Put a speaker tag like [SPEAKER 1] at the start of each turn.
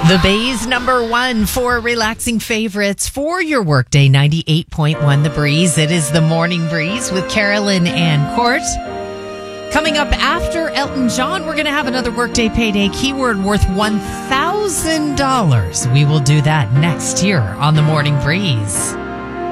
[SPEAKER 1] The Bay's number one for relaxing favorites for your workday, 98.1 The Breeze. It is the Morning Breeze with Carolyn and Court. Coming up after Elton John, we're going to have another workday payday keyword worth $1,000. We will do that next year on the Morning Breeze.